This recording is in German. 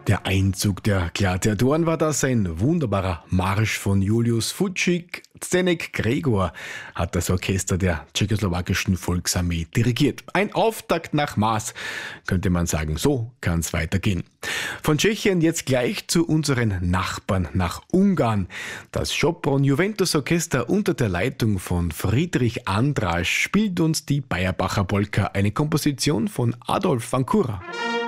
Der Einzug der Gladiatoren war das, ein wunderbarer Marsch von Julius Fučík. Zdeněk Gregor hat das Orchester der tschechoslowakischen Volksarmee dirigiert. Ein Auftakt nach Maß, könnte man sagen. So kann es weitergehen. Von Tschechien jetzt gleich zu unseren Nachbarn nach Ungarn. Das Sopron-Juventus-Orchester unter der Leitung von Friedrich András spielt uns die Bayerbacher Polka, eine Komposition von Adolf Vancouver.